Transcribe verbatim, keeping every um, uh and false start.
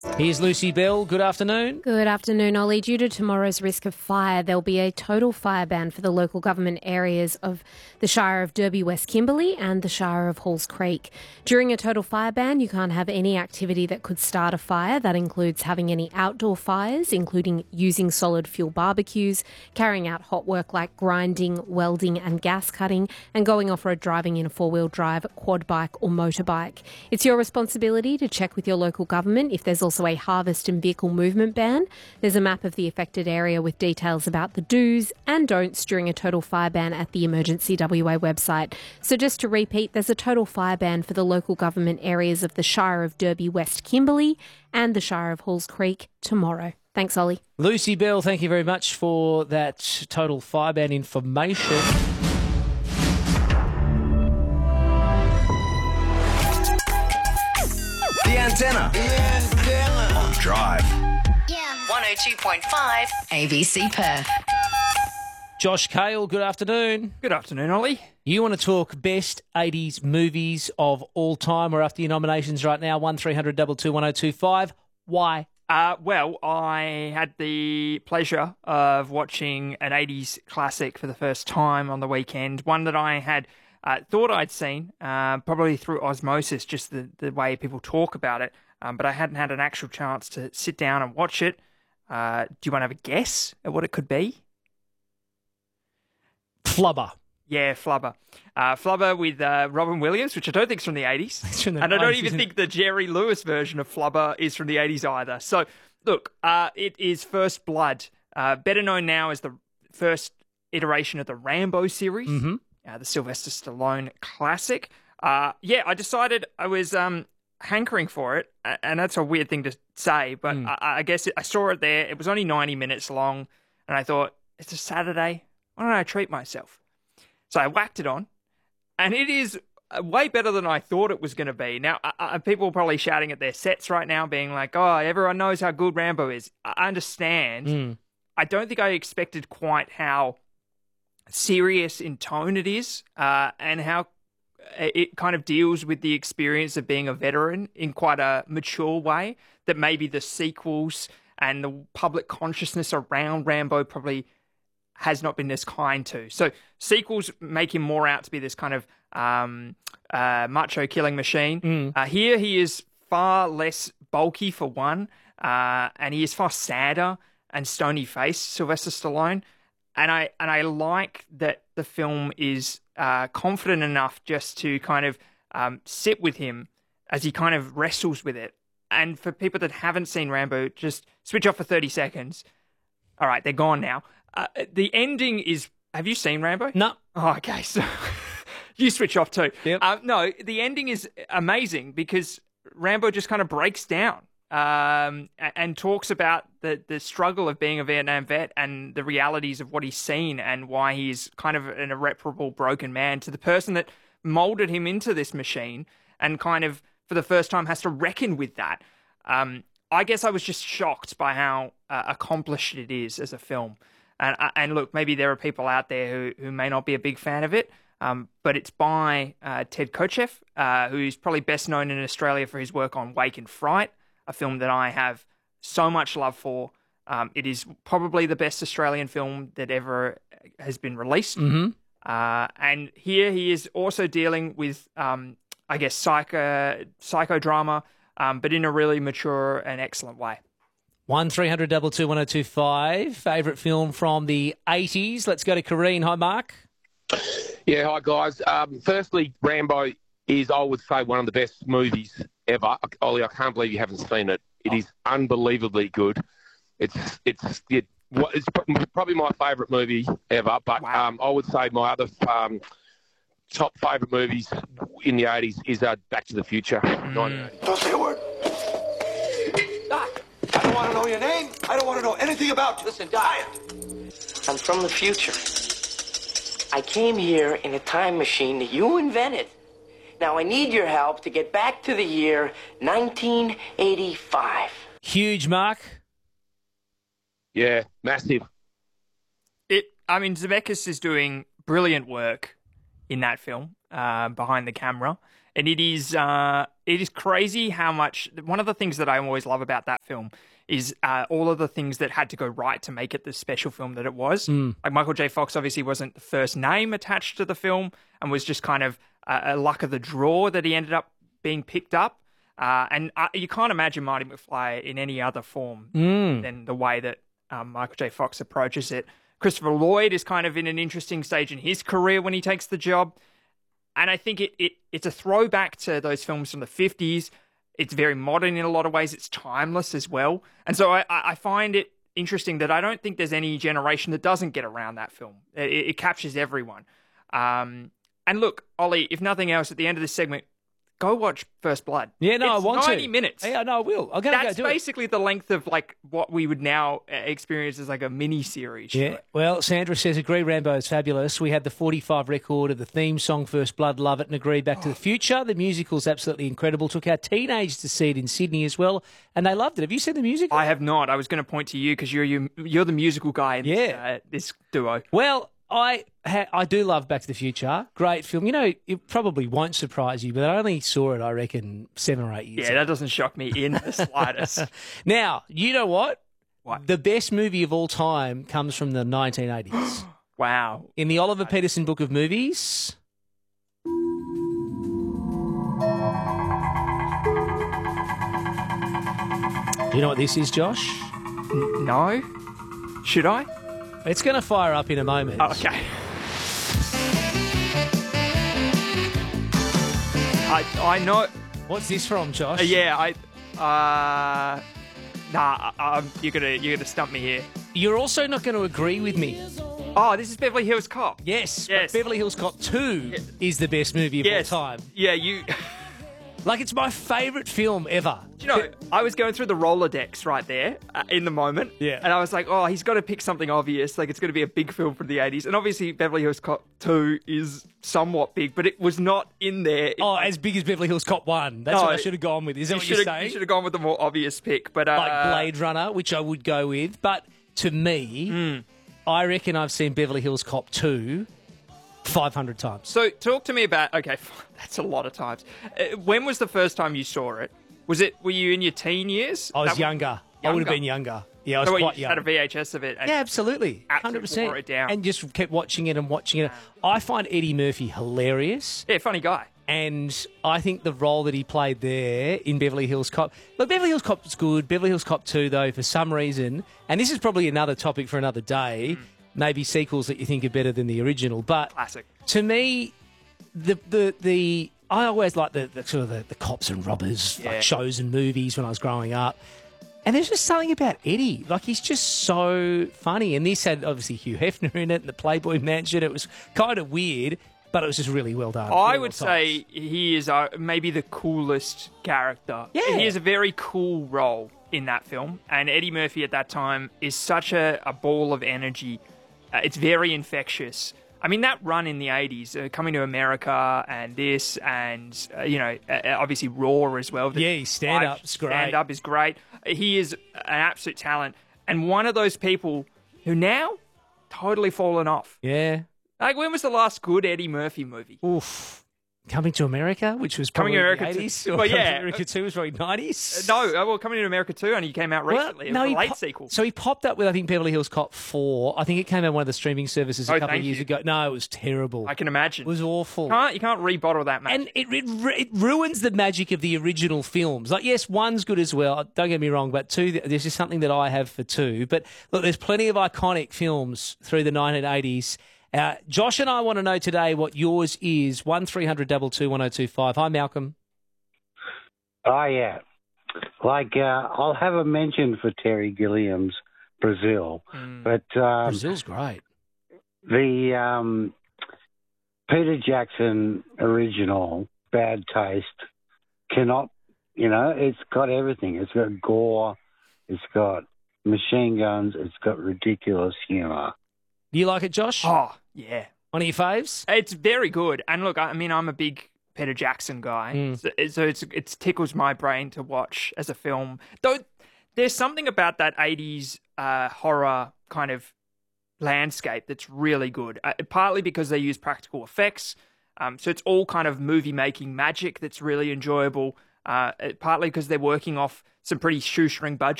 Here's Lucy Bell. Good afternoon. Good afternoon, Ollie. Due to tomorrow's risk of fire, there'll be a total fire ban for the local government areas of the Shire of Derby West Kimberley and the Shire of Halls Creek. During a total fire ban, you can't have any activity that could start a fire. That includes having any outdoor fires, including using solid fuel barbecues, carrying out hot work like grinding, welding and gas cutting, and going off-road driving in a four-wheel drive, quad bike or motorbike. It's your responsibility to check with your local government if there's also a harvest and vehicle movement ban. There's a map of the affected area with details about the do's and don'ts during a total fire ban at the Emergency W A website. So just to repeat, there's a total fire ban for the local government areas of the Shire of Derby West Kimberley and the Shire of Halls Creek tomorrow. Thanks, Ollie. Lucy Bell, thank you very much for that total fire ban information. The antenna. The antenna. On Drive. Yeah. one oh two point five A B C Perth. Josh Cale, good afternoon. Good afternoon, Ollie. You want to talk best eighties movies of all time? We're after your nominations right now, one three hundred two two one oh two five. Why? Uh, well, I had the pleasure of watching an eighties classic for the first time on the weekend, one that I had uh, thought I'd seen, uh, probably through osmosis, just the, the way people talk about it, um, but I hadn't had an actual chance to sit down and watch it. Uh, do you want to have a guess at what it could be? Flubber. Yeah, Flubber. Uh, Flubber with uh, Robin Williams, which I don't think is from the eighties. From the and I don't nineties, even isn't think the Jerry Lewis version of Flubber is from the eighties either. So, look, uh, it is First Blood, uh, better known now as the first iteration of the Rambo series, Mm-hmm. uh, the Sylvester Stallone classic. Uh, yeah, I decided I was um, hankering for it, a- and that's a weird thing to say, but Mm. I-, I guess it, I saw it there. It was only ninety minutes long, and I thought, it's a Saturday. Why don't I treat myself? So I whacked it on, and it is way better than I thought it was going to be. Now, I, I, people are probably shouting at their sets right now, being like, oh, everyone knows how good Rambo is. I understand. Mm. I don't think I expected quite how serious in tone it is, uh, and how it kind of deals with the experience of being a veteran in quite a mature way that maybe the sequels and the public consciousness around Rambo probably has not been as kind to. So sequels make him more out to be this kind of um, uh, macho killing machine. Mm. Uh, here he is far less bulky for one, uh, and he is far sadder and stony-faced, Sylvester Stallone. And I and I like that the film is uh, confident enough just to kind of um, sit with him as he kind of wrestles with it. And for people that haven't seen Rambo, just switch off for thirty seconds. All right, they're gone now. Uh, the ending is... Have you seen Rambo? No. Oh, okay, so you switch off too. Yep. Uh, no, the ending is amazing because Rambo just kind of breaks down um, and, and talks about the, the struggle of being a Vietnam vet and the realities of what he's seen and why he's kind of an irreparable broken man to the person that molded him into this machine and kind of, for the first time, has to reckon with that. Um, I guess I was just shocked by how uh, accomplished it is as a film. And, and look, maybe there are people out there who, who may not be a big fan of it, um, but it's by uh, Ted Kotcheff, uh, who's probably best known in Australia for his work on Wake and Fright, a film that I have so much love for. Um, it is probably the best Australian film that ever has been released. Mm-hmm. Uh, and here he is also dealing with, um, I guess, psycho psychodrama, um, but in a really mature and excellent way. one three hundred two two one oh two five. Favourite film from the eighties. Let's go to Kareen. Hi, Mark. Yeah, hi, guys. Um, firstly, Rambo is, I would say, one of the best movies ever. Ollie, I can't believe you haven't seen it. It is unbelievably good. It's it's it, it's probably my favourite movie ever, but Wow. um, I would say my other um, top favourite movies in the eighties is uh, Back to the Future. nineteen eighty. Don't say a word. Doc, I don't want to know your name. I don't want to know anything about you. listen, Doc. I'm from the future. I came here in a time machine that you invented. Now I need your help to get back to the year nineteen eighty-five. Huge, Mark. Yeah, massive. It. I mean, Zemeckis is doing brilliant work in that film, uh, behind the camera. And it is uh, it is crazy how much. One of the things that I always love about that film is uh, all of the things that had to go right to make it the special film that it was. Mm. Like Michael J. Fox obviously wasn't the first name attached to the film and was just kind of uh, a luck of the draw that he ended up being picked up. Uh, and uh, you can't imagine Marty McFly in any other form Mm. than the way that um, Michael J. Fox approaches it. Christopher Lloyd is kind of in an interesting stage in his career when he takes the job. And I think it, it it's a throwback to those films from the fifties. It's very modern in a lot of ways. It's timeless as well. And so I, I find it interesting that I don't think there's any generation that doesn't get around that film. It, it captures everyone. Um, and look, Ollie, if nothing else, at the end of this segment, go watch First Blood. Yeah, no, it's I want ninety to. minutes. Yeah, no, I will. I'm going to go That's do it. basically the length of like what we would now uh, experience as like a mini series. Yeah. Well, Sandra says, agree, Rambo is fabulous. We had the forty-five record of the theme song First Blood, love it, and agree, Back to the Future. The musical's absolutely incredible. Took our teenagers to see it in Sydney as well, and they loved it. Have you seen the musical? I have not. I was going to point to you because you're you, you're the musical guy in Yeah. this, uh, this duo. Well, I ha- I do love Back to the Future. Great film. You know, it probably won't surprise you, but I only saw it, I reckon, seven or eight years Yeah, that doesn't shock me in the slightest. Now, you know what? What? The best movie of all time comes from the nineteen eighties. Wow. In the Oliver Peterson Book of Movies. Do you know what this is, Josh? No? Should I? It's going to fire up in a moment. Oh, okay. I I know. What's this from, Josh? Uh, yeah, I. Uh, nah, um, you're gonna you're gonna stump me here. You're also not going to agree with me. Oh, this is Beverly Hills Cop. Yes, Yes. but Beverly Hills Cop two is the best movie of Yes. all time. Yeah, you. Like, it's my favourite film ever. Do you know, I was going through the Rolodex right there uh, in the moment. Yeah. And I was like, oh, he's got to pick something obvious. Like, it's going to be a big film from the eighties. And obviously, Beverly Hills Cop two is somewhat big, but it was not in there. It- Oh, as big as Beverly Hills Cop one. That's No, what I should have gone with. Is that you what you're should saying? have you should have gone with the more obvious pick. But uh, Like Blade Runner, which I would go with. But to me, Hmm. I reckon I've seen Beverly Hills Cop two five hundred times. So, talk to me about. Okay, that's a lot of times. Uh, when was the first time you saw it? Was it? Were you in your teen years? I was That younger. I would have Younger? been younger. Yeah, I was So, what, you quite just young. had a V H S of it. And Yeah, absolutely. Absolutely one hundred percent. wore it down. And just kept watching it and watching it. I find Eddie Murphy hilarious. Yeah, funny guy. And I think the role that he played there in Beverly Hills Cop... Look, Beverly Hills Cop's good. Beverly Hills Cop two, though, for some reason... And this is probably another topic for another day. Hmm. Maybe sequels that you think are better than the original. But Classic. to me, the the the I always liked the, the sort of the, the cops and robbers Yeah. like shows and movies when I was growing up. And there's just something about Eddie. Like, he's just so funny. And this had, obviously, Hugh Hefner in it and the Playboy Mansion. It was kind of weird, but it was just really well done. I Really would well say told. he is uh, maybe the coolest character. Yeah. He has a very cool role in that film. And Eddie Murphy at that time is such a, a ball of energy. Uh, it's very infectious. I mean, that run in the eighties, uh, Coming to America and this and, uh, you know, uh, obviously Raw as well. The Yeah, his stand-up's great. Stand-up is great. He is an absolute talent. And one of those people who now totally fallen off. Yeah. Like, when was the last good Eddie Murphy movie? Oof. Coming to America, which was Coming probably to the America two- eighties. Or well, Coming yeah. to America two was probably nineties. No, uh, well, Coming to America two only came out recently. it was he a late pop- sequel. So he popped up with, I think, Beverly Hills Cop four. I think it came out on one of the streaming services a Oh, couple of thank years you. ago. No, it was terrible. I can imagine. It was awful. Can't, you can't rebottle that match. And it, it it ruins the magic of the original films. Like, yes, one's good as well. Don't get me wrong, but two, there's just something that I have for two. But look, there's plenty of iconic films through the nineteen eighties. Uh, Josh and I want to know today what yours is. One three hundred two two one oh two five. Hi, Malcolm. Oh, yeah. Like, uh, I'll have a mention for Terry Gilliam's Brazil. Mm. But um, Brazil's great. the um, Peter Jackson original, Bad Taste, cannot, you know, it's got everything. It's got gore, it's got machine guns, it's got ridiculous humour. Do you like it, Josh? Oh, yeah. One of your faves? It's very good. And look, I mean, I'm a big Peter Jackson guy. Mm. So, so it's, it tickles my brain to watch as a film. Though there's something about that eighties uh, horror kind of landscape that's really good. Uh, partly because they use practical effects. Um, so it's all kind of movie-making magic that's really enjoyable, uh, partly because they're working off some pretty shoestring budgets.